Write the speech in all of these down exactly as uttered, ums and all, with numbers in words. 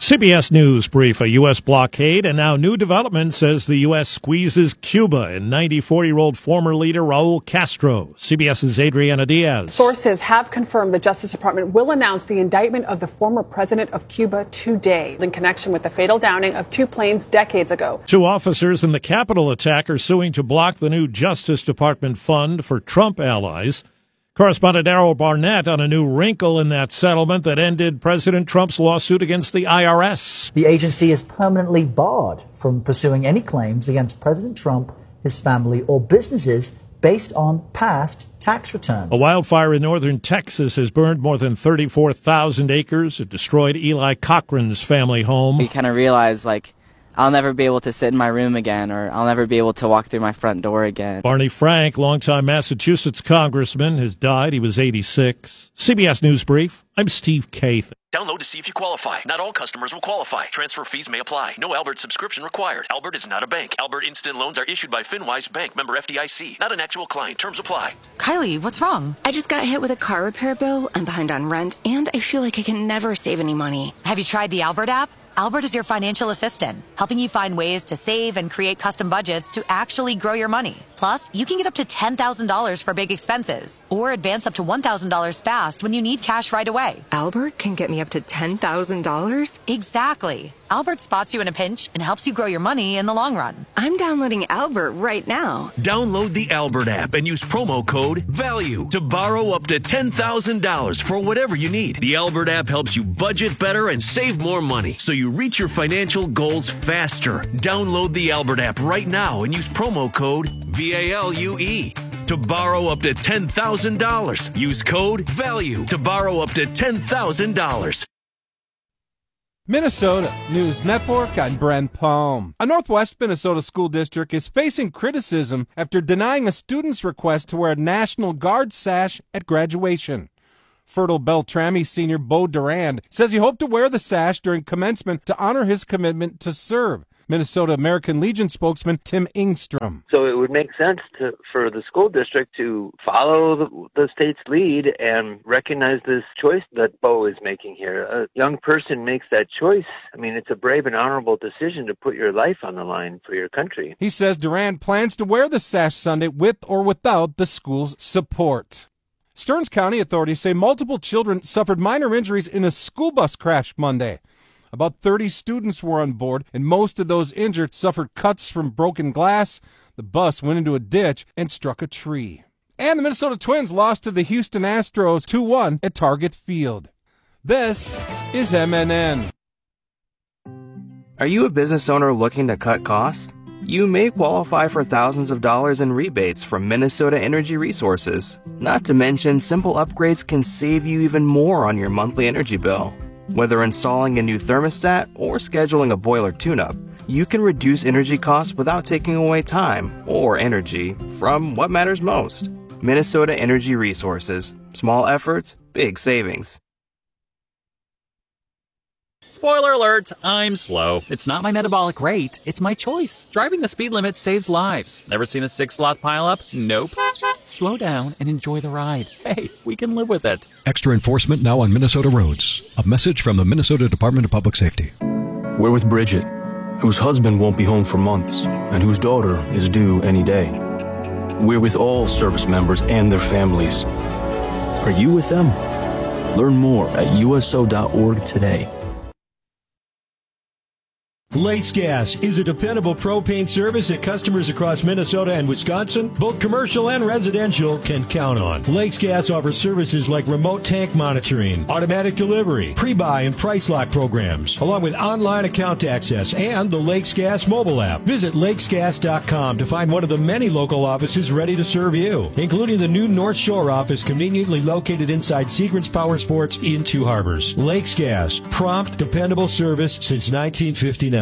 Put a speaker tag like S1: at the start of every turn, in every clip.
S1: C B S News brief, a U S blockade, and now new development says the U S squeezes Cuba and ninety-four-year-old former leader Raul Castro. CBS's Adriana Diaz.
S2: Sources have confirmed the Justice Department will announce the indictment of the former president of Cuba today in connection with the fatal downing of two planes decades ago.
S1: Two officers in the Capitol attack are suing to block the new Justice Department fund for Trump allies. Correspondent Errol Barnett on a new wrinkle in that settlement that ended President Trump's lawsuit against the I R S.
S3: The agency is permanently barred from pursuing any claims against President Trump, his family, or businesses based on past tax returns.
S1: A wildfire in northern Texas has burned more than thirty-four thousand acres. It destroyed Eli Cochran's family home.
S4: You kind of realize, like, I'll never be able to sit in my room again, or I'll never be able to walk through my front door again.
S1: Barney Frank, longtime Massachusetts congressman, has died. He was eighty-six. C B S News Brief, I'm Steve Kaith.
S5: Download to see if you qualify. Not all customers will qualify. Transfer fees may apply. No Albert subscription required. Albert is not a bank. Albert Instant Loans are issued by FinWise Bank, member F D I C. Not an actual client. Terms apply.
S6: Kylie, what's wrong? I just got hit with a car repair bill. I'm behind on rent, and I feel like I can never save any money.
S7: Have you tried the Albert app? Albert is your financial assistant, helping you find ways to save and create custom budgets to actually grow your money. Plus, you can get up to ten thousand dollars for big expenses, or advance up to one thousand dollars fast when you need cash right away.
S6: Albert can get me up to ten thousand dollars?
S7: Exactly. Albert spots you in a pinch and helps you grow your money in the long run.
S6: I'm downloading Albert right now.
S5: Download the Albert app and use promo code VALUE to borrow up to ten thousand dollars for whatever you need. The Albert app helps you budget better and save more money, so you reach your financial goals faster. Download the Albert app right now and use promo code VALUE to borrow up to ten thousand dollars. Use code VALUE to borrow up to ten thousand dollars.
S8: Minnesota News Network, I'm Brent Palm. A Northwest Minnesota school district is facing criticism after denying a student's request to wear a National Guard sash at graduation. Fertile Beltrami senior Bo Durand says he hoped to wear the sash during commencement to honor his commitment to serve. Minnesota American Legion spokesman Tim Ingstrom.
S9: So it would make sense to, for the school district to follow the, the state's lead and recognize this choice that Bo is making here. A young person makes that choice. I mean, it's a brave and honorable decision to put your life on the line for your country.
S8: He says Durand plans to wear the sash Sunday with or without the school's support. Stearns County authorities say multiple children suffered minor injuries in a school bus crash Monday. About thirty students were on board, and most of those injured suffered cuts from broken glass. The bus went into a ditch and struck a tree. And the Minnesota Twins lost to the Houston Astros two one at Target Field. This is M N N.
S10: Are you a business owner looking to cut costs? You may qualify for thousands of dollars in rebates from Minnesota Energy Resources. Not to mention, simple upgrades can save you even more on your monthly energy bill. Whether installing a new thermostat or scheduling a boiler tune-up, you can reduce energy costs without taking away time or energy from what matters most. Minnesota Energy Resources. Small efforts, big savings.
S11: Spoiler alert, I'm slow. It's not my metabolic rate, it's my choice. Driving the speed limit saves lives. Never seen a six-slot pileup? Nope. Slow down and enjoy the ride. Hey, we can live with it.
S12: Extra enforcement now on Minnesota roads. A message from the Minnesota Department of Public Safety.
S13: We're with Bridget, whose husband won't be home for months and whose daughter is due any day. We're with all service members and their families. Are you with them? Learn more at U S O dot org today.
S14: Lakes Gas is a dependable propane service that customers across Minnesota and Wisconsin, both commercial and residential, can count on. Lakes Gas offers services like remote tank monitoring, automatic delivery, pre-buy and price lock programs, along with online account access and the Lakes Gas mobile app. Visit lakes gas dot com to find one of the many local offices ready to serve you, including the new North Shore office conveniently located inside Sequence Power Sports in Two Harbors. Lakes Gas, prompt, dependable service since nineteen fifty-nine.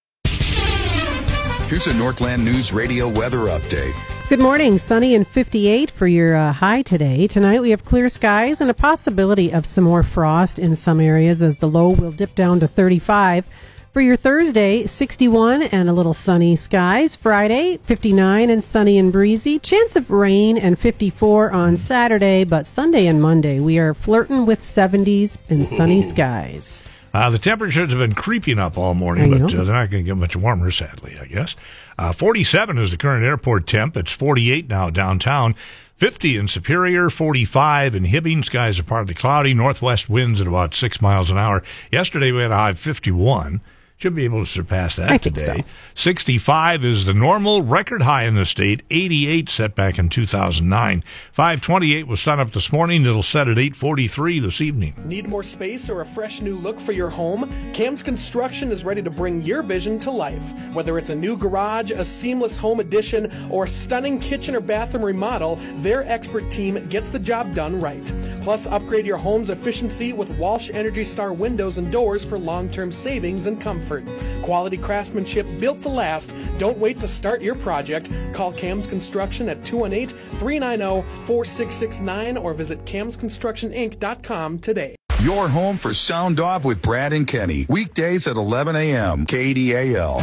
S15: Here's a Northland News Radio weather update.
S16: Good morning. Sunny and fifty-eight for your uh, high today. Tonight we have clear skies and a possibility of some more frost in some areas as the low will dip down to thirty-five. For your Thursday, sixty-one and a little sunny skies. Friday, fifty-nine and sunny and breezy. Chance of rain and fifty-four on Saturday, but Sunday and Monday we are flirting with seventies and sunny skies.
S17: Uh, the temperatures have been creeping up all morning, but uh, they're not going to get much warmer, sadly, I guess. Uh, forty-seven is the current airport temp. It's forty-eight now downtown. fifty in Superior, forty-five in Hibbing. Skies are partly cloudy. Northwest winds at about six miles an hour. Yesterday we had a high of fifty-one. Should be able to surpass that
S16: I
S17: today.
S16: think so.
S17: sixty-five is the normal record high in the state. eighty-eight set back in two thousand nine. five twenty-eight was sun up this morning. It'll set at eight forty-three this evening.
S18: Need more space or a fresh new look for your home? Cam's Construction is ready to bring your vision to life. Whether it's a new garage, a seamless home addition, or a stunning kitchen or bathroom remodel, their expert team gets the job done right. Plus, upgrade your home's efficiency with Walsh Energy Star windows and doors for long-term savings and comfort. Quality craftsmanship built to last. Don't wait to start your project. Call Cam's Construction at two one eight, three nine zero, four six six nine or visit cams construction inc dot com today.
S15: Your home for Sound Off with Brad and Kenny. Weekdays at eleven a.m. K D A L.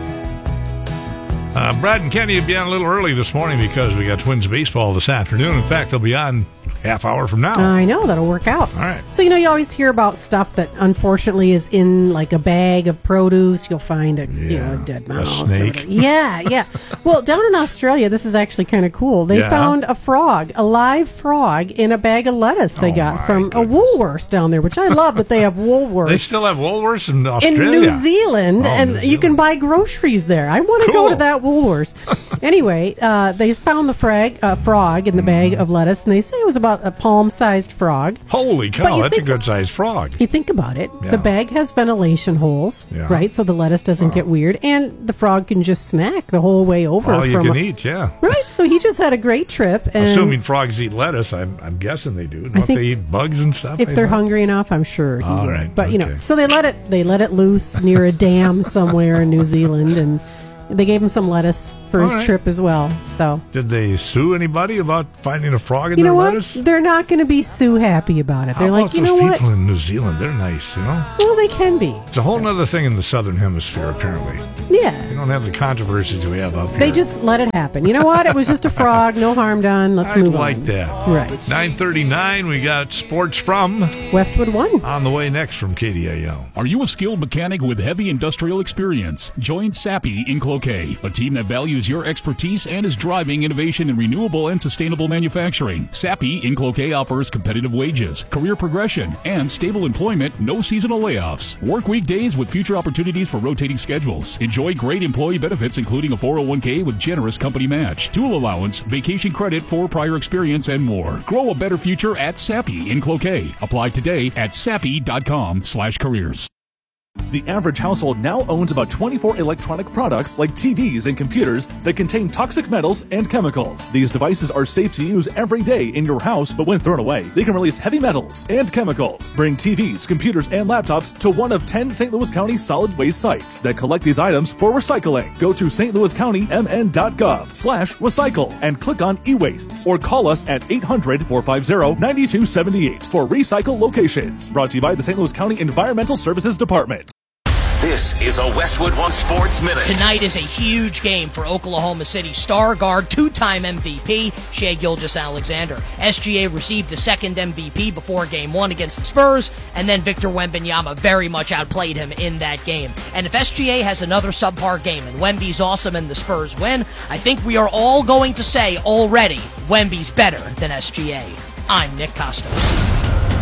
S17: Uh, Brad and Kenny will be on a little early this morning because we got Twins baseball this afternoon. In fact, they'll be on half hour from now.
S16: I know, that'll work out.
S17: All right.
S16: So, you know, you always hear about stuff that unfortunately is in like a bag of produce. You'll find a, you know, a dead mouse.
S17: A snake.
S16: Or, yeah, yeah. Well, down in Australia, this is actually kind of cool. They
S17: Yeah.
S16: found a frog, a live frog in a bag of lettuce they
S17: Oh,
S16: got
S17: my
S16: from a Woolworths down there, which I love, but they have Woolworths.
S17: They still have Woolworths in
S16: in
S17: Australia.
S16: New Zealand,
S17: Oh,
S16: and
S17: New
S16: you can buy groceries there. I want to
S17: Cool.
S16: go to that Woolworths. Anyway, uh, they found the frag, uh, frog in the bag of lettuce, and they say it was about a palm-sized frog.
S17: Holy
S16: But
S17: cow,
S16: you
S17: that's a
S16: think-
S17: good-sized frog.
S16: You think about it.
S17: Yeah.
S16: The bag has ventilation holes,
S17: Yeah.
S16: right? So the lettuce doesn't get weird, and the frog can just snack the whole way over.
S17: All you
S16: from
S17: can
S16: a-
S17: eat, yeah.
S16: Right. So he just had a great trip. And
S17: Assuming frogs eat lettuce, I'm, I'm guessing they do. Don't
S16: think
S17: they eat bugs and stuff?
S16: if
S17: I
S16: they're
S17: thought?
S16: hungry enough, I'm sure. He
S17: All
S16: would.
S17: right,
S16: But you know,
S17: okay.
S16: so they let it they let it loose near a dam somewhere in New Zealand, and they gave him some lettuce for
S17: All
S16: his
S17: right.
S16: trip as well. So
S17: Did they sue anybody about finding a frog in
S16: you
S17: their
S16: know what?
S17: lettuce?
S16: They're not going to be so happy about it.
S17: How
S16: They're
S17: about
S16: like, you
S17: those
S16: know what?
S17: people in New Zealand? They're nice, you know?
S16: Well, they can be.
S17: It's a whole other thing in the southern hemisphere, apparently.
S16: Yeah.
S17: You don't have the controversies we have up here.
S16: They just let it happen. You know what? It was just a frog. No harm done. Let's
S17: I
S16: move
S17: like
S16: on.
S17: that.
S16: Right.
S17: nine thirty-nine, we got sports from
S16: Westwood One.
S17: on the way next from K D A L.
S19: Are you a skilled mechanic with heavy industrial experience? Join SAPI in Cloquet, a team that values your expertise and is driving innovation in renewable and sustainable manufacturing. SAPI in Cloquet offers competitive wages, career progression, and stable employment, no seasonal layoffs. Work weekdays with future opportunities for rotating schedules. Enjoy great employee benefits, including a four oh one k with generous company match, tool allowance, vacation credit for prior experience, and more. Grow a better future at SAPI in Cloquet. Apply today at sapi.com slash careers.
S20: The average household now owns about twenty-four electronic products like T Vs and computers that contain toxic metals and chemicals. These devices are safe to use every day in your house, but when thrown away, they can release heavy metals and chemicals. Bring T Vs, computers, and laptops to one of ten Saint Louis County solid waste sites that collect these items for recycling. Go to S T Louis County M N dot gov slash recycle and click on e-wastes or call us at eight hundred, four five zero, nine two seven eight for recycle locations. Brought to you by the Saint Louis County Environmental Services Department.
S21: This is a Westwood One Sports Minute.
S22: Tonight is a huge game for Oklahoma City star guard, two-time M V P, Shai Gilgeous-Alexander. S G A received the second M V P before game one against the Spurs, and then Victor Wembanyama very much outplayed him in that game. And if S G A has another subpar game and Wemby's awesome and the Spurs win, I think we are all going to say already Wemby's better than S G A. I'm Nick Costos.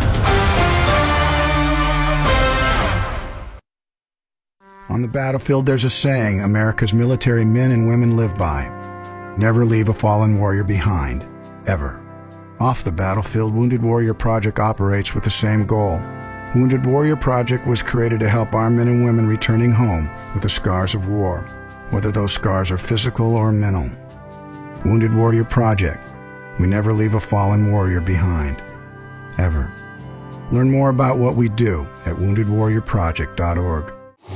S23: On the battlefield, there's a saying America's military men and women live by. Never leave a fallen warrior behind. Ever. Off the battlefield, Wounded Warrior Project operates with the same goal. Wounded Warrior Project was created to help our men and women returning home with the scars of war, whether those scars are physical or mental. Wounded Warrior Project. We never leave a fallen warrior behind. Ever. Learn more about what we do at wounded warrior project dot org.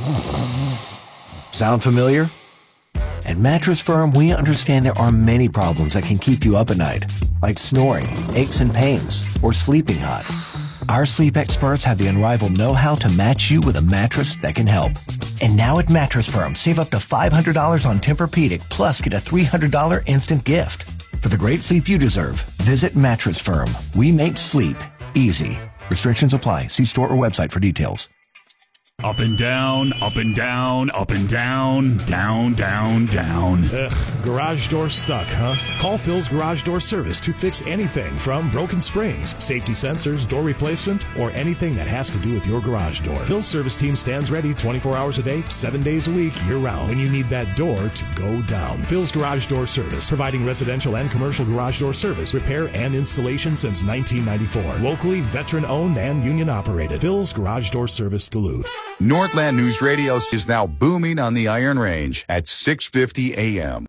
S24: Sound familiar? At Mattress Firm, we understand there are many problems that can keep you up at night, like snoring, aches and pains, or sleeping hot. Our sleep experts have the unrivaled know-how to match you with a mattress that can help. And now at Mattress Firm, save up to five hundred dollars on Tempur-Pedic, plus get a three hundred dollars instant gift. For the great sleep you deserve, visit Mattress Firm. We make sleep easy. Restrictions apply. See store or website for details.
S19: Up and down, up and down, up and down, down, down, down.
S1: Ugh, garage door stuck, huh? Call Phil's Garage Door Service to fix anything from broken springs, safety sensors, door replacement, or anything that has to do with your garage door. Phil's service team stands ready twenty-four hours a day, seven days a week, year-round when you need that door to go down. Phil's Garage Door Service, providing residential and commercial garage door service, repair, and installation since nineteen ninety-four. Locally, veteran-owned and union-operated. Phil's Garage Door Service, Duluth.
S15: Northland News Radio is now booming on the Iron Range at six fifty a.m.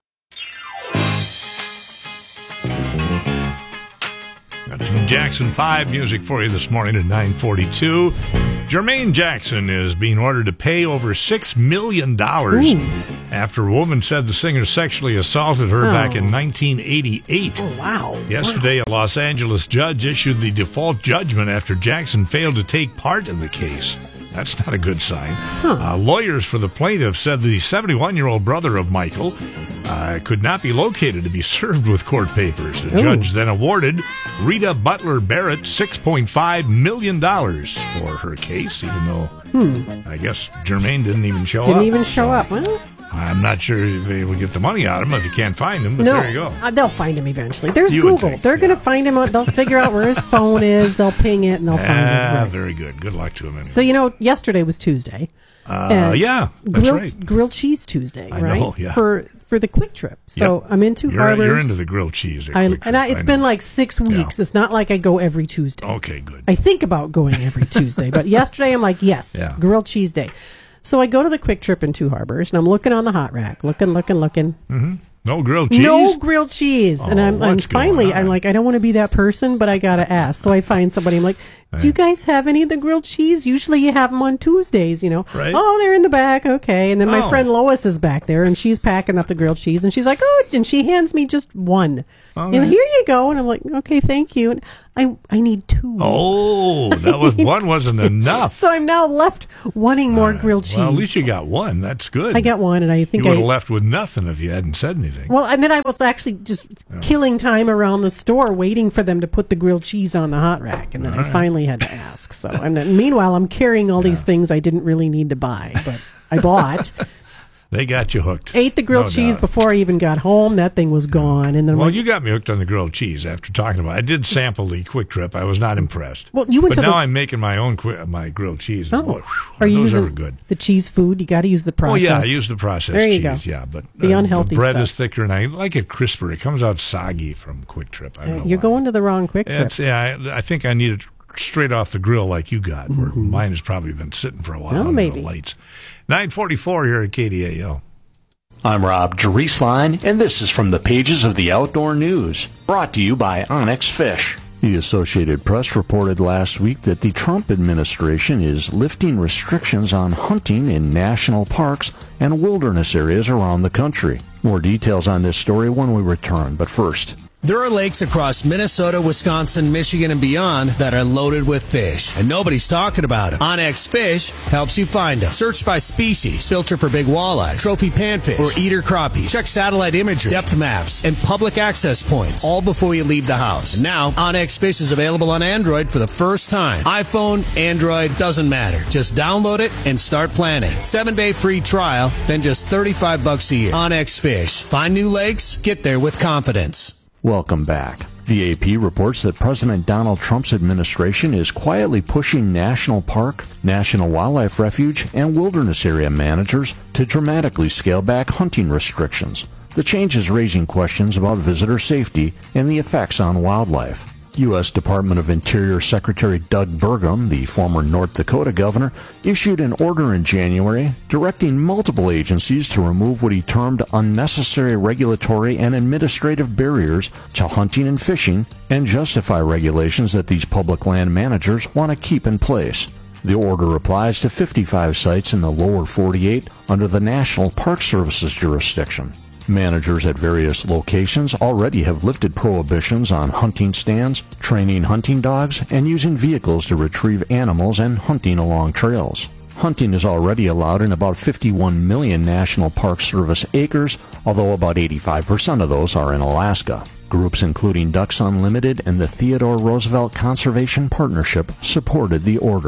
S17: Got some Jackson five music for you this morning at nine forty-two. Jermaine Jackson is being ordered to pay over six million dollars Ooh. after a woman said the singer sexually assaulted her oh. back in nineteen eighty-eight.
S16: Oh, wow.
S17: Yesterday,
S16: wow.
S17: a Los Angeles judge issued the default judgment after Jackson failed to take part in the case. That's not a good sign. Huh. Uh, lawyers for the plaintiff said the seventy-one-year-old brother of Michael uh, could not be located to be served with court papers. The Ooh. judge then awarded Rita Butler Barrett six point five million dollars for her case, even though hmm. I guess Jermaine didn't even show
S16: didn't
S17: up.
S16: Didn't even show up. Well,
S17: I'm not sure if they will get the money out of him if you can't find him, but
S16: no,
S17: there you go.
S16: Uh, they'll find him eventually. There's
S17: You
S16: Google.
S17: think,
S16: They're
S17: yeah.
S16: going to find him. They'll figure out where his phone is. They'll ping it, and they'll find
S17: Ah,
S16: him. Right.
S17: very good. Good luck to him. Anyway.
S16: So, you know, yesterday was Tuesday.
S17: Uh, yeah, that's
S16: grilled,
S17: right.
S16: Grilled cheese Tuesday,
S17: I
S16: right?
S17: know, yeah.
S16: For for the Quick Trip. So
S17: Yep.
S16: I'm in Two
S17: you're,
S16: Harbors.
S17: You're into the grilled cheese. at
S16: I,
S17: Quick
S16: and I,
S17: Trip,
S16: it's
S17: I
S16: been
S17: know.
S16: like six weeks. It's not like I go every Tuesday.
S17: Okay, good.
S16: I think about going every Tuesday, but yesterday I'm like, yes,
S17: Yeah.
S16: grilled cheese day. So I go to the Quick Trip in Two Harbors, and I'm looking on the hot rack, looking, looking, looking.
S17: Mm-hmm. No grilled cheese?
S16: No grilled cheese.
S17: Oh,
S16: and I'm, I'm
S17: what's going
S16: finally,
S17: on?
S16: I'm like, I don't want to be that person, but I got to ask. So I find somebody, I'm like, do you guys have any of the grilled cheese? Usually you have them on Tuesdays, you know.
S17: Right.
S16: Oh, they're in the back. Okay. And then my
S17: Oh.
S16: friend Lois is back there, and she's packing up the grilled cheese, and she's like, oh, and she hands me just one.
S17: All
S16: And
S17: right.
S16: here you go. And I'm like, okay, thank you. And I, I need two.
S17: Oh, that was one wasn't enough.
S16: So I'm now left wanting more grilled cheese.
S17: Well, at least you got one. That's good.
S16: I got one, and I think
S17: you would
S16: I
S17: have left with nothing if you hadn't said anything.
S16: Well, and then I was actually just killing time around the store waiting for them to put the grilled cheese on the hot rack, and then
S17: All
S16: I
S17: right.
S16: finally had to ask. So, and then meanwhile, I'm carrying all these things I didn't really need to buy, but I bought.
S17: They got you hooked.
S16: Ate the grilled
S17: No
S16: cheese
S17: doubt.
S16: before I even got home. That thing was gone, and then
S17: Well,
S16: like,
S17: you got me hooked on the grilled cheese after talking about it. I did sample the Quick Trip. I was not impressed.
S16: Well, you went
S17: but
S16: to
S17: now
S16: the-
S17: I'm making my own qui- my grilled cheese.
S16: Oh,
S17: Boy,
S16: are you
S17: those
S16: using
S17: are good.
S16: the cheese food? You got to use the
S17: Oh
S16: processed.
S17: yeah, I use the processed
S16: There you
S17: cheese.
S16: go.
S17: Yeah, but
S16: the
S17: uh,
S16: unhealthy
S17: the bread
S16: stuff.
S17: is thicker, and I like it crisper. It comes out soggy from Quick Trip. I don't
S16: Uh,
S17: know
S16: you're
S17: why.
S16: going to the wrong Quick Trip.
S17: It's, yeah, I, I think I need it straight off the grill like you got. Where mine has probably been sitting for a while.
S16: Well,
S17: under
S16: maybe.
S17: the lights. nine forty-four here at K D A L.
S2: I'm Rob Drieslein, and this is from the pages of the Outdoor News, brought to you by Onyx Fish. The Associated Press reported last week that the Trump administration is lifting restrictions on hunting in national parks and wilderness areas around the country. More details on this story when we return, but first...
S3: There are lakes across Minnesota, Wisconsin, Michigan, and beyond that are loaded with fish, and nobody's talking about them. Onyx Fish helps you find them. Search by species, filter for big walleyes, trophy panfish, or eater crappies. Check satellite imagery, depth maps, and public access points, all before you leave the house. And now, Onyx Fish is available on Android for the first time. iPhone, Android, doesn't matter. Just download it and start planning. Seven-day free trial, then just thirty-five bucks a year. Onyx Fish. Find new lakes, get there with confidence.
S2: Welcome back. The A P reports that President Donald Trump's administration is quietly pushing national park, national wildlife refuge, and wilderness area managers to dramatically scale back hunting restrictions. The change is raising questions about visitor safety and the effects on wildlife. U S Department of Interior Secretary Doug Burgum, the former North Dakota governor, issued an order in January directing multiple agencies to remove what he termed unnecessary regulatory and administrative barriers to hunting and fishing and justify regulations that these public land managers want to keep in place. The order applies to fifty-five sites in the lower forty-eight under the National Park Service's jurisdiction. Managers at various locations already have lifted prohibitions on hunting stands, training hunting dogs, and using vehicles to retrieve animals and hunting along trails. Hunting is already allowed in about fifty-one million National Park Service acres, although about eighty-five percent of those are in Alaska. Groups including Ducks Unlimited and the Theodore Roosevelt Conservation Partnership supported the order.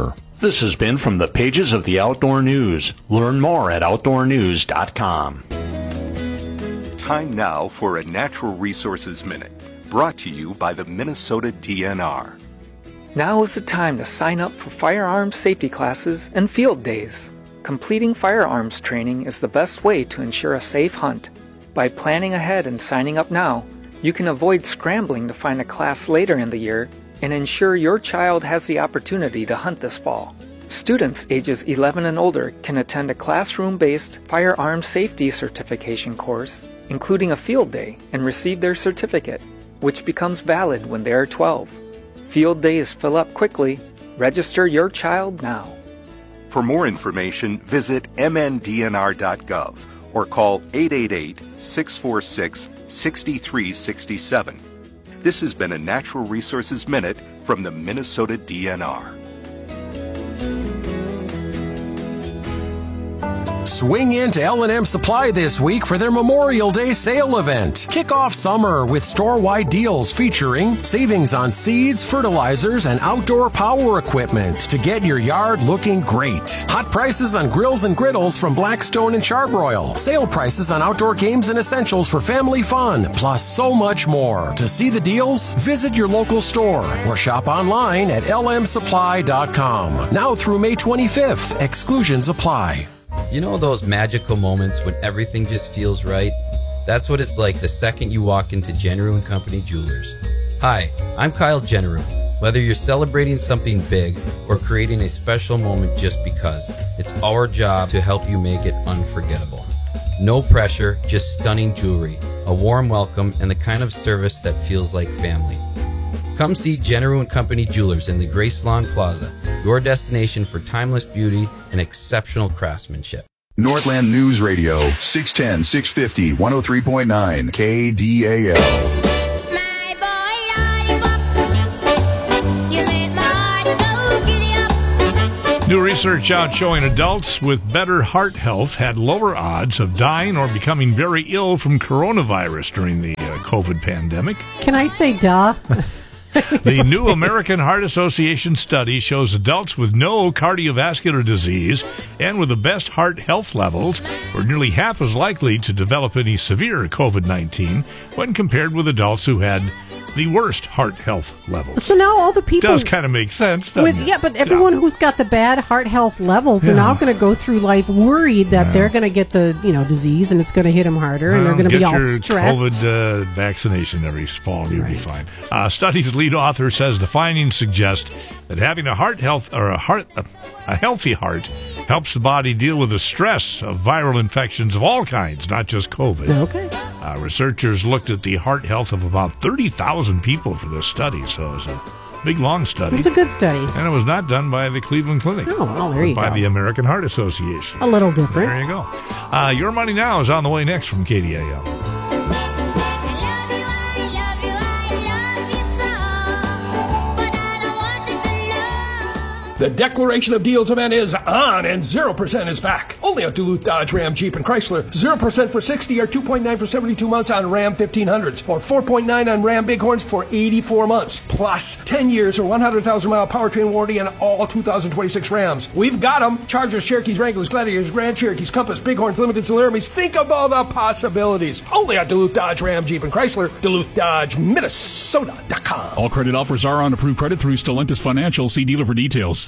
S2: This has been from the pages of the Outdoor News. Learn more at outdoor news dot com.
S4: Time now for a Natural Resources Minute, brought to you by the Minnesota D N R.
S5: Now is the time to sign up for firearms safety classes and field days. Completing firearms training is the best way to ensure a safe hunt. By planning ahead and signing up now, you can avoid scrambling to find a class later in the year and ensure your child has the opportunity to hunt this fall. Students ages eleven and older can attend a classroom-based firearms safety certification course, including a field day, and receive their certificate, which becomes valid when they are twelve. Field days fill up quickly. Register your child now.
S4: For more information, visit m n d n r dot gov or call eight eight eight, six four six, six three six seven. This has been a Natural Resources Minute from the Minnesota D N R.
S6: Swing into L and M Supply this week for their Memorial Day sale event. Kick off summer with store-wide deals featuring savings on seeds, fertilizers, and outdoor power equipment to get your yard looking great. Hot prices on grills and griddles from Blackstone and Charbroil. Sale prices on outdoor games and essentials for family fun, plus so much more. To see the deals, visit your local store or shop online at l m supply dot com. Now through May twenty-fifth, exclusions apply.
S7: You know those magical moments when everything just feels right? That's what it's like the second you walk into Jenneru and Company Jewelers. Hi, I'm Kyle Jenneru. Whether you're celebrating something big or creating a special moment just because, it's our job to help you make it unforgettable. No pressure, just stunning jewelry, a warm welcome, and the kind of service that feels like family. Come see Jenneru and Company Jewelers in the Grace Lawn Plaza, your destination for timeless beauty and exceptional craftsmanship.
S15: Northland News Radio, six ten, six fifty, one oh three point nine, K D A L.
S17: New research out showing adults with better heart health had lower odds of dying or becoming very ill from coronavirus during the uh, COVID pandemic.
S16: Can I say duh?
S17: The new American Heart Association study shows adults with no cardiovascular disease and with the best heart health levels were nearly half as likely to develop any severe COVID nineteen when compared with adults who had the worst heart health levels.
S16: So now all the people...
S17: Does kind of make sense, doesn't
S16: with,
S17: it?
S16: Yeah, but everyone yeah. who's got the bad heart health levels yeah. are now going to go through life worried that yeah. they're going to get the you know disease and it's going to hit them harder well, and they're going to be all stressed.
S17: Get your COVID uh, vaccination every fall, you'll right. be fine. Uh, study's lead author says the findings suggest that having a heart health or a heart a, a healthy heart helps the body deal with the stress of viral infections of all kinds, not just COVID.
S16: Okay.
S17: Uh, researchers looked at the heart health of about thirty thousand people for this study, so it was a big, long study.
S16: It was a good study.
S17: And it was not done by the Cleveland Clinic.
S16: Oh, well, there you
S17: by
S16: go.
S17: By the American Heart Association.
S16: A little different.
S17: There you go. Uh, Your Money Now is on the way next from K D A L.
S14: The Declaration of Deals event is on, and zero percent is back. Only at Duluth Dodge, Ram, Jeep, and Chrysler. zero percent for sixty or two point nine for seventy-two months on Ram fifteen hundreds, or four point nine on Ram Bighorns for eighty-four months. Plus, ten years or one hundred thousand mile powertrain warranty on all two thousand twenty-six Rams. We've got them. Chargers, Cherokees, Wranglers, Gladiators, Grand Cherokees, Compass, Bighorns, Limiteds, and Laramies. Think of all the possibilities. Only at Duluth Dodge, Ram, Jeep, and Chrysler. Duluth Dodge, Minnesota dot com.
S19: All credit offers are on approved credit through Stellantis Financial. See dealer for details.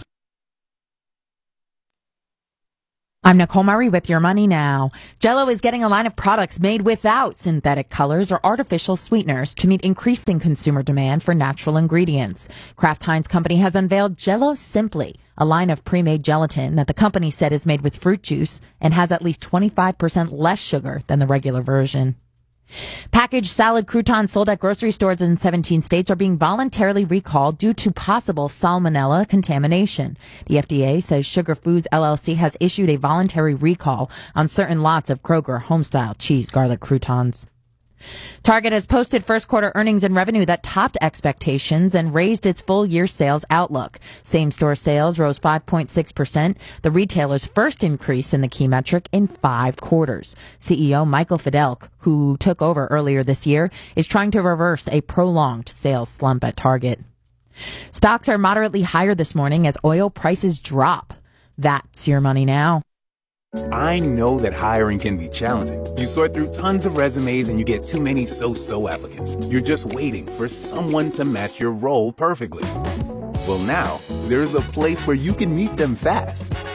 S25: I'm Nicole Murray with Your Money Now. Jell-O is getting a line of products made without synthetic colors or artificial sweeteners to meet increasing consumer demand for natural ingredients. Kraft Heinz Company has unveiled Jell-O Simply, a line of pre-made gelatin that the company said is made with fruit juice and has at least twenty-five percent less sugar than the regular version. Packaged salad croutons sold at grocery stores in seventeen states are being voluntarily recalled due to possible salmonella contamination. The F D A says Sugar Foods L L C has issued a voluntary recall on certain lots of Kroger Homestyle cheese garlic croutons. Target has posted first quarter earnings and revenue that topped expectations and raised its full year sales outlook. Same store sales rose five point six percent, the retailer's first increase in the key metric in five quarters. C E O Michael Fidelk, who took over earlier this year, is trying to reverse a prolonged sales slump at Target. Stocks are moderately higher this morning as oil prices drop. That's your money now.
S8: I know that hiring can be challenging. You sort through tons of resumes and you get too many so-so applicants. You're just waiting for someone to match your role perfectly. Well, now, there's a place where you can meet them fast.